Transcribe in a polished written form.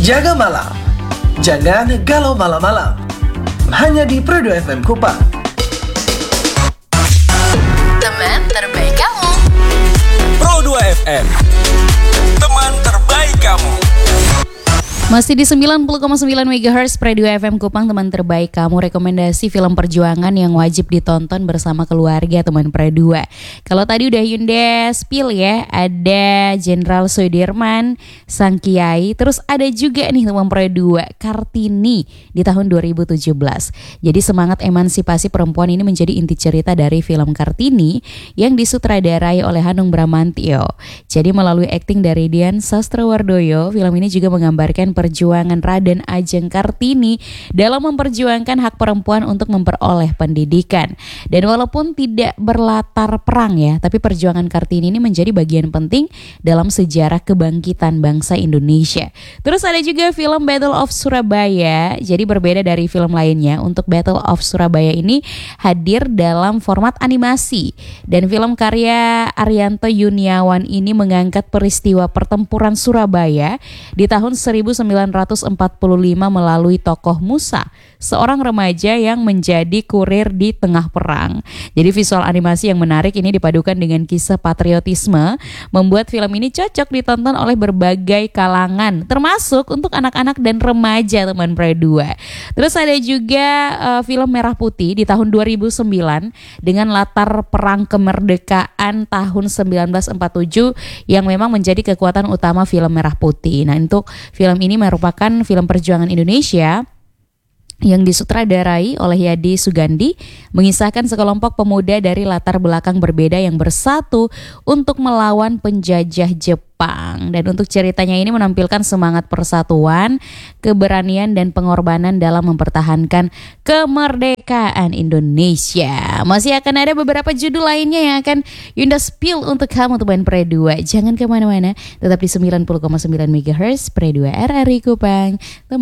Jaga malam, jangan galau malam-malam. Hanya di Pro 2 FM Kupang. Teman terbaik kamu. Pro 2 FM, teman terbaik kamu. Masih di 90,9 MHz Pro 2 FM Kupang, teman terbaik kamu. Rekomendasi film perjuangan yang wajib ditonton bersama keluarga, teman Pro 2. Kalau tadi udah Hyundai spill ya, ada Jenderal Sudirman, Sang Kiai. Terus ada juga nih teman Pro 2, Kartini di tahun 2017. Jadi semangat emansipasi perempuan ini menjadi inti cerita dari film Kartini yang disutradarai oleh Hanung Bramantyo. Jadi melalui akting dari Dian Sastrowardoyo, film ini juga menggambarkan perjuangan Raden Ajeng Kartini dalam memperjuangkan hak perempuan untuk memperoleh pendidikan. Dan walaupun tidak berlatar perang ya, tapi perjuangan Kartini ini menjadi bagian penting dalam sejarah kebangkitan bangsa Indonesia. Terus ada juga film Battle of Surabaya. Jadi berbeda dari film lainnya, untuk Battle of Surabaya ini hadir dalam format animasi. Dan film karya Arianto Yuniawan ini mengangkat peristiwa pertempuran Surabaya di tahun 1945 melalui tokoh Musa, seorang remaja yang menjadi kurir di tengah perang. Jadi visual animasi yang menarik ini dipadukan dengan kisah patriotisme, membuat film ini cocok ditonton oleh berbagai kalangan, termasuk untuk anak-anak dan remaja, teman Pro 2. Terus ada juga film Merah Putih di tahun 2009 dengan latar perang kemerdekaan tahun 1947 yang memang menjadi kekuatan utama film Merah Putih. Nah, untuk film ini merupakan film perjuangan Indonesia yang disutradarai oleh Yadi Sugandi, mengisahkan sekelompok pemuda dari latar belakang berbeda yang bersatu untuk melawan penjajah Jepang. Dan untuk ceritanya ini menampilkan semangat persatuan, keberanian dan pengorbanan dalam mempertahankan kemerdekaan Indonesia. Masih akan ada beberapa judul lainnya yang akan Yunda spill untuk kamu, teman Pro 2. Jangan kemana-mana, tetap di 90,9 MHz Pro 2 RRI Kupang.